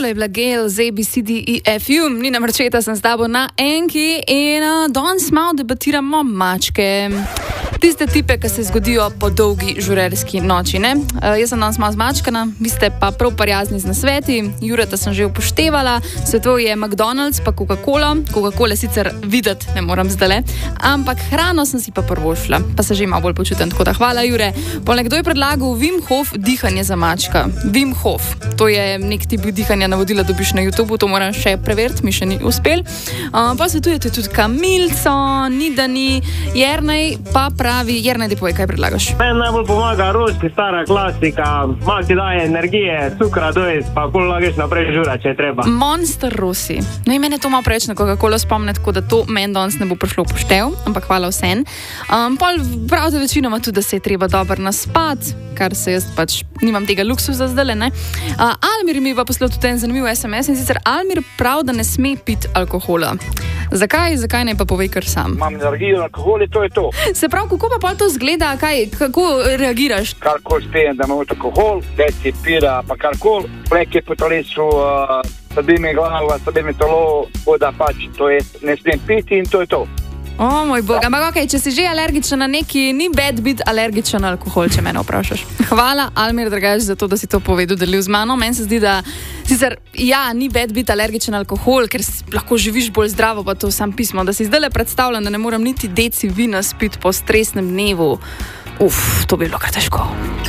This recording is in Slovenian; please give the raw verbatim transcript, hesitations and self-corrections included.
Tole je bila Gail z A B C D E F U, Nina Marčeta, sem s tabo na enki in uh, danes malo debatiramo mačke. Tiste tipe, ki se zgodijo po dolgi žurerski noči, ne? Uh, jaz sem danes malo zmačkana, vi ste pa prav prijazni z nasveti. Jureta sem že upoštevala, svetov je McDonald's pa Coca-Cola. Coca-Cola sicer videti ne moram zdajle, ampak hrano sem si pa prvošla, pa se že malo bolj počutim, tako da hvala, Jure. Poleg kdo je predlagal Wim Hof dihanje za mačka. Wim Hof, to je nek tip dihanja, navodila dobiš na YouTubeu, to moram še preveriti, mi še ni uspel. Uh, pa svetujete tudi kamilco, Nidani, Jernej pa pravi, Jernej, dej povej, kaj predlagaš? Meni najbolj pomaga rosti, stara klasika, malo ti daje energije, cukra dojez, pa kol lageš naprej žura, če je treba. Monster Rossi. No in mene to malo preč na Coca-Cola spomne, tako da to meni danes ne bo prišlo poštev, ampak hvala vsem. Um, pol pravite večinoma tudi, da se je treba dobro naspati, kar se jaz pač nimam tega luksuza zdajle, ne. Uh, Almir mi je pa poslal tudi en zanimiv S M S in sicer Almir prav, da ne sme piti alkohola. Zakaj? Zakaj ne pa povej kar sam? Imam alergijo na alkohol in to je to. Se pravi, kako pa pol to zgleda, kaj, kako reagiraš? Karkoli spijem, da imam alkohol, deci, pira, pa karkoli, pleke po telesu, uh, sabi mi glava, sabi mi telo, da pač to je, ne smem piti in to je to. O, moj bog, ampak okej, če si že alergičen na neki, ni bad biti alergičen na alkohol, če mene vprašaš. Hvala, Almir, dragaš, za to, da si to povedal, delil z mano. Meni se zdi, da sicer, ja, ni bad biti alergičen na alkohol, ker lahko živiš bolj zdravo, pa to sam pismo, da si zdajle predstavljam, da ne moram niti deci vina spiti po stresnem dnevu. Uf, to bi bilo kar težko.